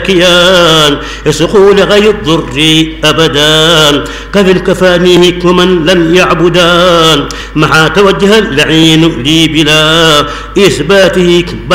كيان يسقوا لغير الضر أبدا كفي الكفانيه ومن لم يعبدان مع توجه اللعين لي بلا إثباته